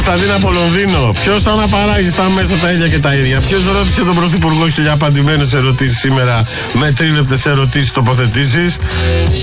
Κωνσταντίνα από Λονδίνο. Ποιος αναπαράγει στα μέσα τα ίδια και τα ίδια? Ποιος ρώτησε τον Πρωθυπουργό χιλιαπαντημένες ερωτήσεις σήμερα με τρίλεπτες ερωτήσεις τοποθετήσεις?